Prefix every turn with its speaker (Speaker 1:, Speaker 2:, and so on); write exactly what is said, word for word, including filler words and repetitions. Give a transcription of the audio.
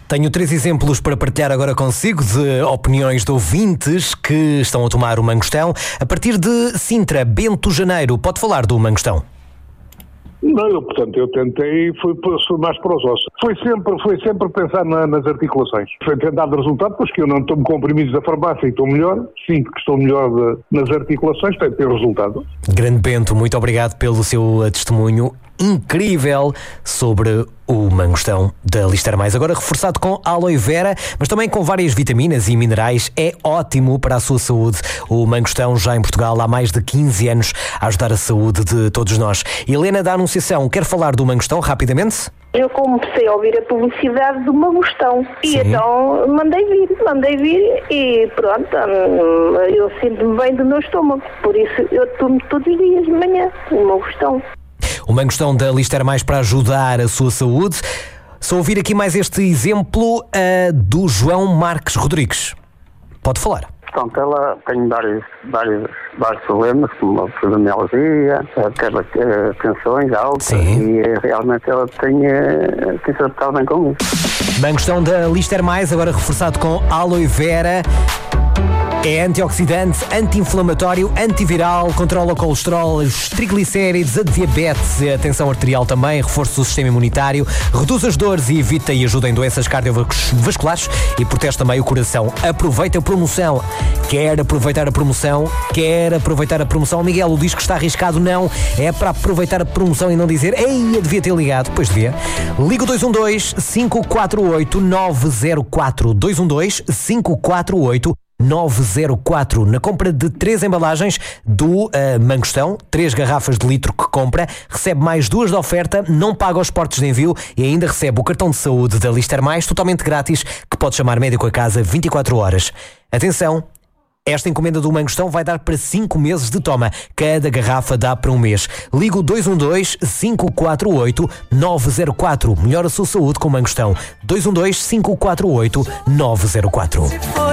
Speaker 1: Tenho três exemplos para partilhar agora consigo de opiniões de ouvintes que estão a tomar o Mangostão. A partir de Sintra, Bento Janeiro, pode falar do Mangostão?
Speaker 2: Não, eu, portanto, eu tentei, fui, fui mais para os ossos. Foi sempre, foi sempre pensar na, nas articulações. Foi tentar dar resultado, pois que eu não tomo comprimidos da farmácia e estou melhor. Sinto que estou melhor de, nas articulações, tem que ter resultado.
Speaker 1: Grande Bento, muito obrigado pelo seu testemunho incrível sobre o Mangostão da Lister Mais. Agora reforçado com aloe vera, mas também com várias vitaminas e minerais. É ótimo para a sua saúde. O Mangostão já em Portugal há mais de quinze anos a ajudar a saúde de todos nós. Helena da Anunciação, quer falar do Mangostão rapidamente?
Speaker 3: Eu comecei a ouvir a publicidade do Mangostão e
Speaker 1: Sim.
Speaker 3: então mandei vir, mandei vir e pronto, eu sinto-me bem do meu estômago, por isso eu tomo todos os dias de manhã o Mangostão.
Speaker 1: O Mangostão da Lister Mais para ajudar a sua saúde. Só ouvir aqui mais este exemplo uh, do João Marques Rodrigues. Pode falar.
Speaker 4: Portanto, ela tem vários, vários, vários problemas, como a fibromialgia, aquelas uh, tensões altas. Sim. E realmente ela tem, uh, tem se adaptado bem com isso.
Speaker 1: Mangostão da Lister Mais, agora reforçado com aloe vera. É antioxidante, anti-inflamatório, antiviral, controla o colesterol, os triglicéridos, a diabetes, a tensão arterial também, reforça o sistema imunitário, reduz as dores e evita e ajuda em doenças cardiovasculares e protege também o coração. Aproveita a promoção. Quer aproveitar a promoção? Quer aproveitar a promoção? Miguel, o disco está arriscado? Não. É para aproveitar a promoção e não dizer ei, eu devia ter ligado. Pois devia. Liga o dois um dois, cinco quatro oito, nove zero quatro. dois um dois, cinco quatro oito, nove zero quatro. Na compra de três embalagens do uh, Mangostão, três garrafas de litro que compra, recebe mais duas de oferta, não paga os portos de envio e ainda recebe o cartão de saúde da Lister Mais, totalmente grátis, que pode chamar médico a casa vinte e quatro horas. Atenção! Esta encomenda do Mangostão vai dar para cinco meses de toma. Cada garrafa dá para um mês. Liga o dois um dois, cinco quatro oito, nove zero quatro. Melhora a sua saúde com o Mangostão. dois um dois, cinco quatro oito, nove zero quatro.